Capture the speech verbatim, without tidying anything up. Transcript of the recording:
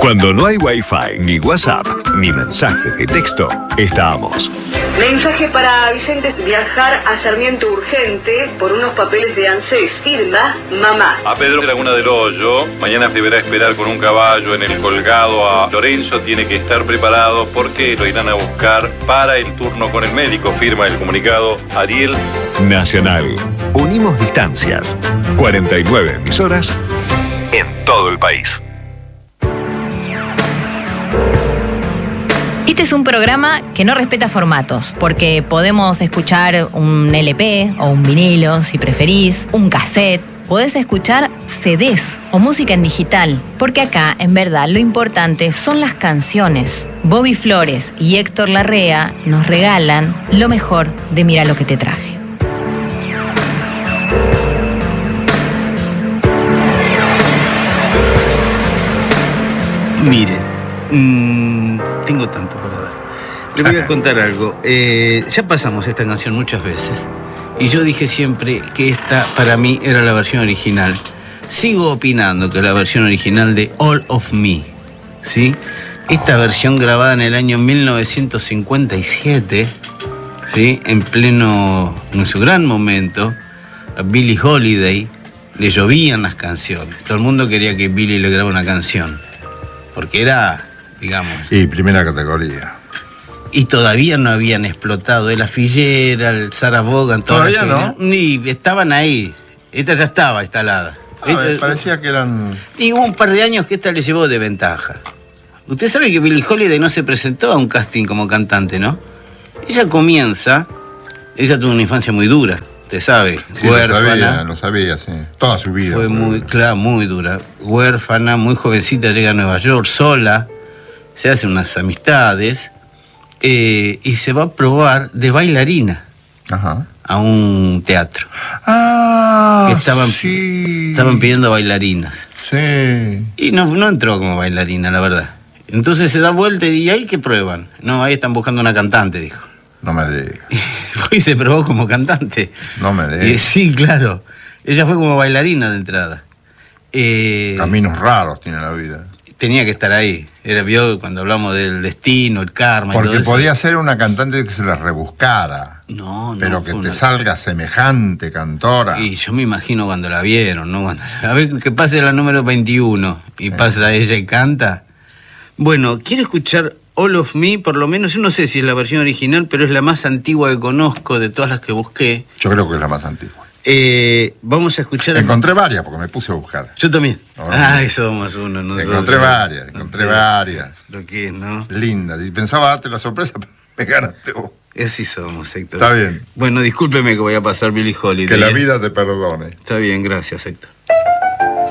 Cuando no hay Wi-Fi, ni WhatsApp, ni mensaje de texto, estábamos. Mensaje para Vicente: viajar a Sarmiento urgente por unos papeles de ANSES. Firma mamá. A Pedro Laguna del Hoyo, mañana deberá esperar con un caballo en el colgado a Lorenzo. Tiene que estar preparado porque lo irán a buscar para el turno con el médico. Firma el comunicado Ariel. Nacional. Unimos distancias. cuarenta y nueve emisoras en todo el país. Este es un programa que no respeta formatos, porque podemos escuchar un L P o un vinilo, si preferís, un cassette. Podés escuchar C Ds o música en digital, porque acá, en verdad, lo importante son las canciones. Bobby Flores y Héctor Larrea nos regalan lo mejor de Mira lo que te traje. Mire, mmm, tengo tanto para dar. Le voy a contar algo. Eh, ya pasamos esta canción muchas veces y yo dije siempre que esta para mí era la versión original. Sigo opinando que la versión original de All of Me, ¿sí? Esta versión grabada en el año mil novecientos cincuenta y siete, ¿sí? En pleno, en su gran momento, a Billie Holiday le llovían las canciones. Todo el mundo quería que Billie le grabara una canción, porque era, digamos... Y primera categoría. Y todavía no habían explotado Ella Fitzgerald, el Sarah Vaughan... ¿Todavía no? Ni estaban ahí. Esta ya estaba instalada. Ah, me parecía que eran... Y hubo un par de años que esta le llevó de ventaja. Usted sabe que Billie Holiday no se presentó a un casting como cantante, ¿no? Ella comienza... Ella tuvo una infancia muy dura, usted sabe. Sí, huérfana. Lo sabía, lo sabía, sí. Toda su vida. Fue muy, claro, muy dura. Huérfana, muy jovencita, llega a Nueva York sola, se hace unas amistades eh, y se va a probar de bailarina. Ajá. A un teatro. Ah, que estaban, sí. Estaban pidiendo bailarinas. Sí. Y no, no entró como bailarina, la verdad. Entonces se da vuelta y ahí que prueban. No, ahí están buscando una cantante, dijo. No me digas. Y se probó como cantante. No me digas. Y, sí, claro. Ella fue como bailarina de entrada. Eh, Caminos raros tiene la vida. Tenía que estar ahí. Era, vio cuando hablamos del destino, el karma. Porque y todo podía eso. ser una cantante que se la rebuscara. No, no. Pero que te una... salga semejante cantora. Y yo me imagino cuando la vieron, ¿no? Cuando... A ver, que pase la número veintiuno y sí. Pasa ella y canta. Bueno, quiero escuchar All of Me, por lo menos, yo no sé si es la versión original, pero es la más antigua que conozco de todas las que busqué. Yo creo que es la más antigua. Eh, vamos a escuchar... Encontré varias, porque me puse a buscar. Yo también. Ahora, Ay, somos uno. Nosotros. Encontré varias, encontré no, varias. Lo que es, ¿no? Lindas. Y pensaba darte la sorpresa, pero me ganaste vos. Así somos, Héctor. Está bien. Bueno, discúlpeme que voy a pasar Billie Holiday. Que la vida te perdone. Está bien, gracias, Héctor.